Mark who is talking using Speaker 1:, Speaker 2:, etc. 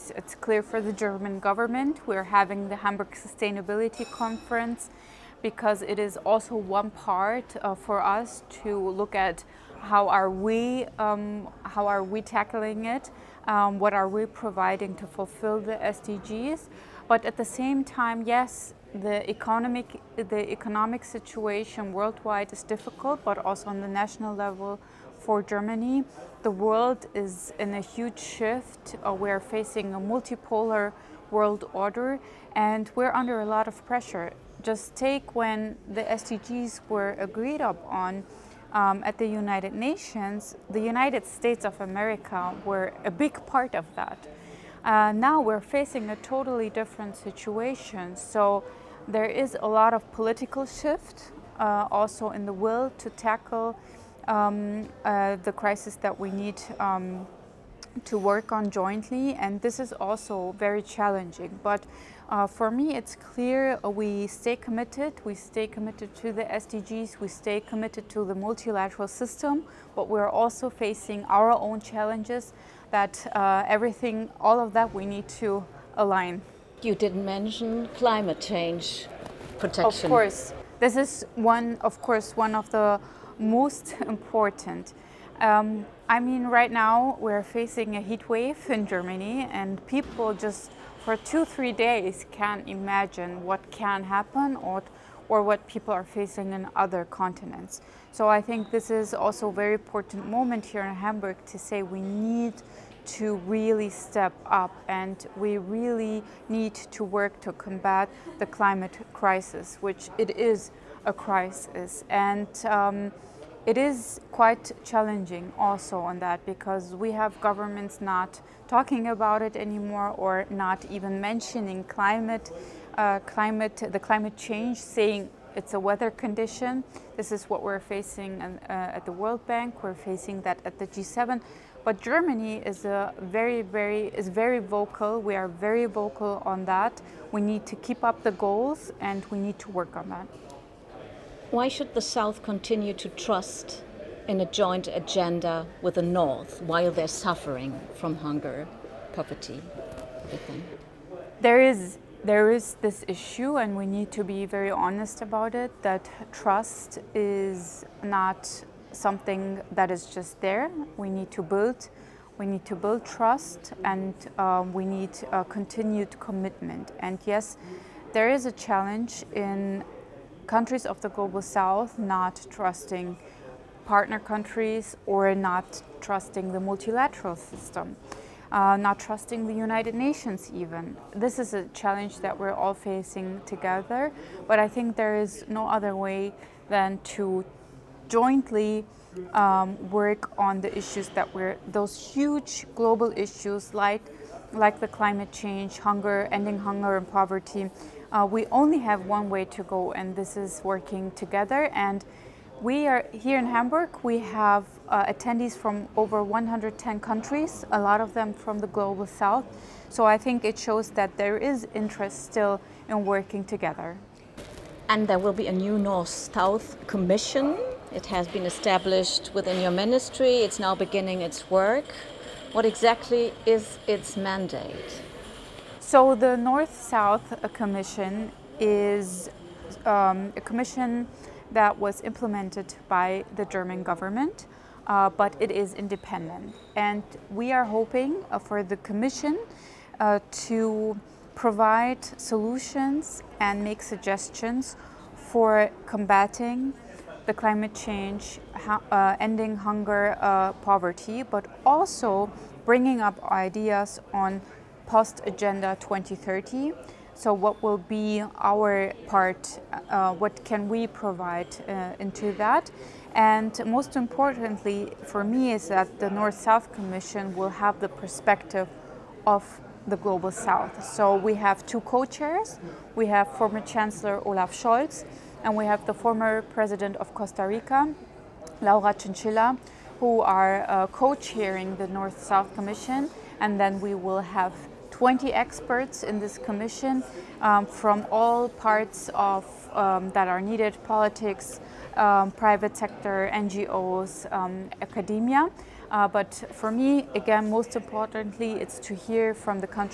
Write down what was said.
Speaker 1: it's clear for the German government. We're having the Hamburg Sustainability Conference because it is also one part for us to look at how are we tackling it, what are we providing to fulfill the SDGs. But at the same time, yes, the economic situation worldwide is difficult, but also on the national level for Germany. The world is in a huge shift. We're facing a multipolar world order, and we're under a lot of pressure. Just take when the SDGs were agreed upon at the United Nations, the United States of America were a big part of that. Now we're facing a totally different situation. So there is a lot of political shift also in the will to tackle the crisis that we need to work on jointly, and this is also very challenging. But for me, it's clear we stay committed. We stay committed to the SDGs. We stay committed to the multilateral system, but we're also facing our own challenges that all of that we need to align.
Speaker 2: You didn't mention climate change protection.
Speaker 1: Of course, this is one of the most important. I mean, right now we're facing a heat wave in Germany, and people just for 2-3 days can't imagine what can happen or what people are facing in other continents. So I think this is also a very important moment here in Hamburg to say we need to really step up, and we really need to work to combat the climate crisis, which it is a crisis. And it is quite challenging also on that, because we have governments not talking about it anymore or not even mentioning the climate change, saying it's a weather condition. This is what we're facing at the World Bank. We're facing that at the G7. But Germany is very vocal. We are very vocal on that. We need to keep up the goals, and we need to work on that.
Speaker 2: Why should the South continue to trust in a joint agenda with the North while they're suffering from hunger, poverty, everything?
Speaker 1: There is this issue, and we need to be very honest about it, that trust is not something that is just there. We need to build trust, and we need continued commitment. And yes, there is a challenge in countries of the Global South not trusting partner countries or not trusting the multilateral system, not trusting the United Nations even. This is a challenge that we're all facing together, but I think there is no other way than to jointly work on the issues those huge global issues like the climate change, hunger, ending hunger and poverty. We only have one way to go, and this is working together. And we are here in Hamburg. We have attendees from over 110 countries, a lot of them from the Global South. So I think it shows that there is interest still in working together.
Speaker 2: And there will be a new North-South Commission. It has been established within your ministry. It's now beginning its work. What exactly is its mandate?
Speaker 1: So the North-South Commission is a commission that was implemented by the German government, but it is independent. And we are hoping for the commission to provide solutions and make suggestions for combating the climate change, ending hunger, poverty, but also bringing up ideas on post-Agenda 2030. So what will be our part, what can we provide into that? And most importantly for me is that the North-South Commission will have the perspective of the Global South. So we have two co-chairs. We have former Chancellor Olaf Scholz, and we have the former President of Costa Rica, Laura Chinchilla, who are co-chairing the North-South Commission. And then we will have 20 experts in this commission from all parts of that are needed: politics, private sector, NGOs, academia. But for me, again, most importantly, it's to hear from the countries